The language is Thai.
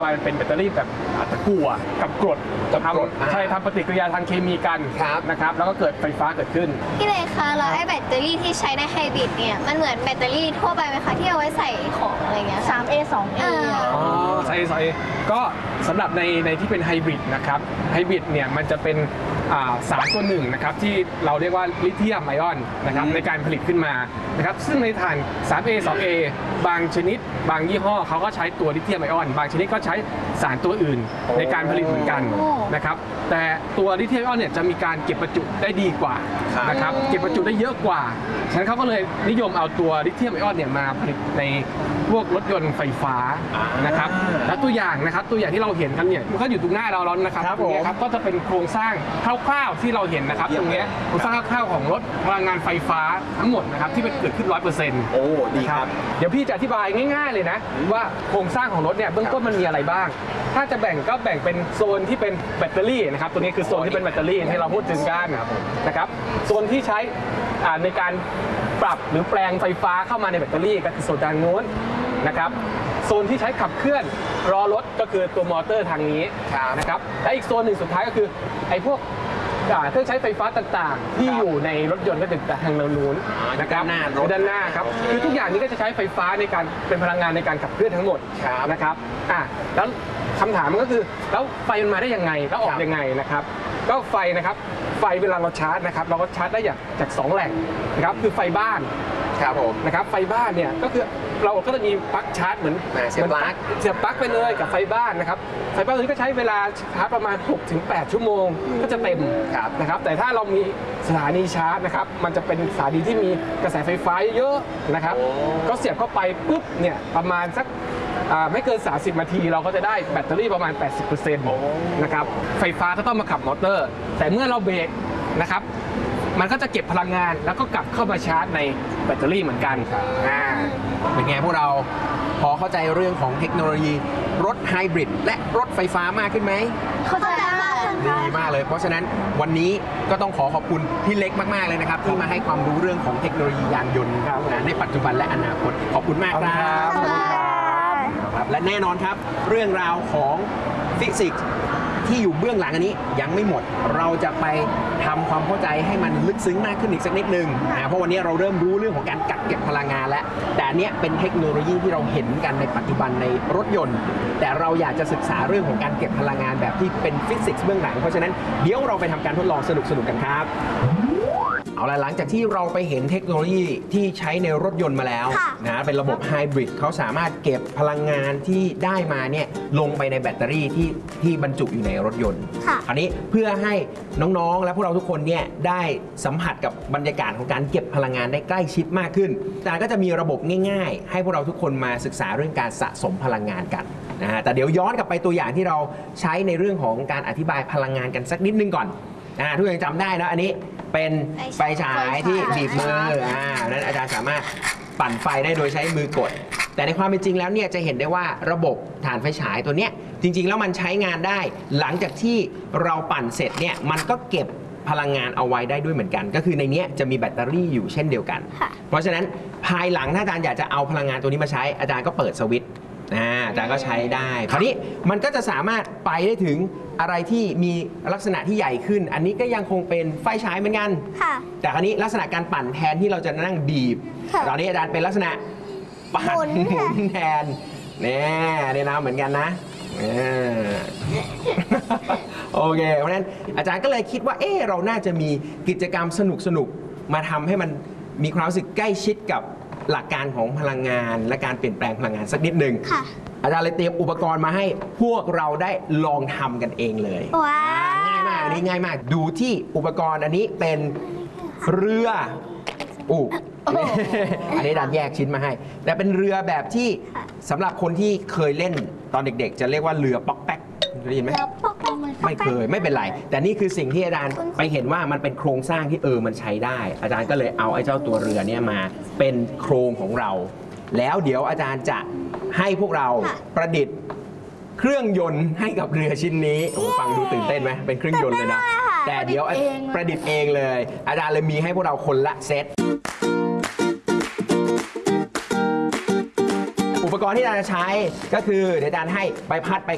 มันเป็นแบตเตอรี่แบบตะกั่วกับกรดใช่ทำปฏิกิริยาทางเคมีกันนะครับแล้วก็เกิดไฟฟ้าเกิดขึ้นพี่เลยคะแล้วไอ้แบตเตอรี่ที่ใช้ในไฮบริดเนี่ยมันเหมือนแบตเตอรี่ทั่วไปไหมคะที่เอาไว้ใส่ของอะไรเงี้ย 3A 2A อ๋อใช่ก็สำหรับในที่เป็นไฮบริดนะครับไฮบริดเนี่ยมันจะเป็นสารตัวหนึ่งนะครับที่เราเรียกว่าลิเธียมไอออนนะครับในการผลิตขึ้นมานะครับซึ่งในถ่าน 3A 2A บางชนิดบางยี่ห้อเขาก็ใช้ตัวลิเธียมไอออนบางชนิดก็ใช้สารตัวอื่นในการผลิตเหมือนกันนะครับแต่ตัวลิเธียมไอออนเนี่ยจะมีการเก็บประจุได้ดีกว่านะครับเก็บประจุได้เยอะกว่าฉะนั้นเขาก็เลยนิยมเอาตัวลิเธียมไอออนเนี่ยมาผลิตในพวกรถยนต์ไฟฟ้านะครับและตัวอย่างที่เราเห็นกันเนี่ยมันก็อยู่ตรงหน้าเราแล้วนะครับตรงนี้ครับก็จะเป็นโครงสร้างคร่าวๆที่เราเห็นนะครับตรงนี้โครงสร้างคร่าวๆของรถพลังงานไฟฟ้าทั้งหมดนะครับที่เป็นเกิดขึ้น 100% โอ้ดีครับเดี๋ยวพี่จะอธิบายง่ายๆเลยนะว่าโครงสร้างของรถเนี่ยเบื้องต้นมันมีอะไรบ้างถ้าจะแบ่งก็แบ่งเป็นโซนที่เป็นแบตเตอรี่นะครับตัวนี้คือโซนที่เป็นแบตเตอรี่ที่เราพูดถึงกันนะครับโซนที่ใช้ในการปรับหรือแปลงไฟฟ้าเข้ามาในแบตเตอรี่ก็คือโซนด้านโน้นนะครับโซนที่ใช้ขับเคลื่อนล้อรถก็คือตัวมอเตอร์ทางนี้นะครับและอีกโซนหนึ่งสุดท้ายก็คือไอ้พวกเครื่องใช้ไฟฟ้าต่างๆที่อยู่ในรถยนต์ก็จะทางนู้นนะครับด้านหน้าครับคือทุกอย่างนี้ก็จะใช้ไฟฟ้าในการเป็นพลังงานในการขับเคลื่อนทั้งหมดนะครับแล้วคำถามก็คือแล้วไฟมันมาได้ยังไงแล้วออกยังไงนะครับก็ไฟนะครับไฟเวลาเราชาร์จนะครับเราก็ชาร์จได้จาก2แหล่งนะครับคือไฟบ้านนะครับไฟบ้านเนี่ยก็คือเราก็จะมีปลั๊กชาร์จเหมือนเสียบปลั๊กไปเลยกับไฟบ้านนะครับไฟบ้านตัวนี้ก็ใช้เวลาชาร์จประมาณ 6-8 ชั่วโมงก็จะเต็มนะครับแต่ถ้าเรามีสถานีชาร์จนะครับมันจะเป็นสถานีที่มีกระแสไฟฟ้าเยอะนะครับก็เสียบเข้าไปปุ๊บเนี่ยประมาณสักไม่เกิน30 นาทีเราก็จะได้แบตเตอรี่ประมาณ 80% นะครับไฟฟ้าก็ต้องมาขับมอเตอร์แต่เมื่อเราเบรกนะครับมันก็จะเก็บพลังงานแล้วก็กลับเข้ามาชาร์จในแบตเตอรี่เหมือนกันเป็นไงพวกเราพอเข้าใจเรื่องของเทคโนโลยีรถไฮบริดและรถไฟฟ้ามากขึ้นไหมเข้าใจมากดีมากเลยเพราะฉะนั้นวันนี้ก็ต้องขอบคุณพี่เล็กมากๆเลยนะครับที่มาให้ความรู้เรื่องของเทคโนโลยียานยนต์ในปัจจุบันและอนาคตขอบคุณมากครับและแน่นอนครับเรื่องราวของฟิสิกส์ที่อยู่เบื้องหลังอันนี้ยังไม่หมดเราจะไปทำความเข้าใจให้มันลึกซึ้งมากขึ้นอีกสักนิดนึงเพราะวันนี้เราเริ่มรู้เรื่องของการกักเก็บพลังงานแล้วแต่อันนี้เป็นเทคโนโลยีที่เราเห็นกันในปัจจุบันในรถยนต์แต่เราอยากจะศึกษาเรื่องของการเก็บพลังงานแบบที่เป็นฟิสิกส์เบื้องหลังเพราะฉะนั้นเดี๋ยวเราไปทำการทดลองสนุกๆกันครับเอาละหลังจากที่เราไปเห็นเทคโนโลยีที่ใช้ในรถยนต์มาแล้วนะเป็นระบบไฮบริดเขาสามารถเก็บพลังงานที่ได้มาเนี่ยลงไปในแบตเตอรี่ที่บรรจุอยู่ในรถยนต์คราวนี้เพื่อให้น้องๆและพวกเราทุกคนเนี่ยได้สัมผัสกับบรรยากาศของการเก็บพลังงานได้ใกล้ชิดมากขึ้นอาจารย์ก็จะมีระบบง่ายๆให้พวกเราทุกคนมาศึกษาเรื่องการสะสมพลังงานกันแต่เดี๋ยวย้อนกลับไปตัวอย่างที่เราใช้ในเรื่องของการอธิบายพลังงานกันสักนิดนึงก่อนทุกคนจำได้นะอันนี้เป็นไฟฉายที่บีบมือนั้นอาจารย์สามารถปั่นไฟได้โดยใช้มือกดแต่ในความเป็นจริงแล้วเนี่ยจะเห็นได้ว่าระบบถ่านไฟฉายตัวเนี้ยจริงๆแล้วมันใช้งานได้หลังจากที่เราปั่นเสร็จเนี่ยมันก็เก็บพลังงานเอาไว้ได้ด้วยเหมือนกันก็คือในนี้จะมีแบตเตอรี่อยู่เช่นเดียวกันเพราะฉะนั้นภายหลังถ้าอาจารย์อยากจะเอาพลังงานตัวนี้มาใช้อาจารย์ก็เปิดสวิตช์อาจารย์ก็ใช้ได้คราวนี้มันก็จะสามารถไปได้ถึงอะไรที่มีลักษณะที่ใหญ่ขึ้นอันนี้ก็ยังคงเป็นไฟฉายเหมือนกันแต่คราวนี้ลักษณะการปั่นแทนที่เราจะนั่งบีบตอนนี้อาจารย์เป็นลักษณะปั่นหมุนแทนนี่นะเหมือนกันนะโอเคเพราะฉะนั้นอาจารย์ก็เลยคิดว่าเราน่าจะมีกิจกรรมสนุกมาทำให้มันมีความรู้สึกใกล้ชิดกับหลักการของพลังงานและการเปลี่ยนแปลงพลังงานสักนิดหนึ่งอาจารย์เลยเตรียมอุปกรณ์มาให้พวกเราได้ลองทำกันเองเลยง่ายมากอันนี้ง่ายมากดูที่อุปกรณ์อันนี้เป็นเรืออันนี้อาจารย์แยกชิ้นมาให้แต่เป็นเรือแบบที่สำหรับคนที่เคยเล่นตอนเด็กๆจะเรียกว่าเรือป๊อกแป๊กได้ยินไหมไม่เคยไม่เป็นไรแต่นี่คือสิ่งที่อาจารย์ไปเห็นว่ามันเป็นโครงสร้างที่มันใช้ได้อาจารย์ก็เลยเอาไอ้เจ้าตัวเรือเนี่ยมาเป็นโครงของเราแล้วเดี๋ยวอาจารย์จะให้พวกเราประดิษฐ์เครื่องยนต์ให้กับเรือชิ้นนี้ฟังดูตื่นเต้นไหมเป็นเครื่องยนต์เลยนะแต่เดี๋ยวประดิษฐ์เองเลยอาจารย์เลยมีให้พวกเราคนละเซตอุปกรณ์ที่อาจารย์จะใช้ก็คือเดี๋ยวอาจารย์ให้ใบพัดไป